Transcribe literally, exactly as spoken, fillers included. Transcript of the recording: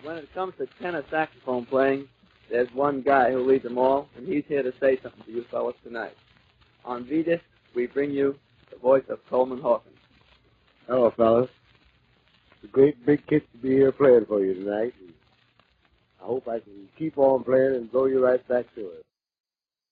When it comes to tenor saxophone playing, there's one guy who leads them all, and he's here to say something to you fellas tonight. On V-Disc, we bring you the voice of Coleman Hawkins. Hello, fellas. It's a great big kick to be here playing for you tonight. I hope I can keep on playing and blow you right back to it.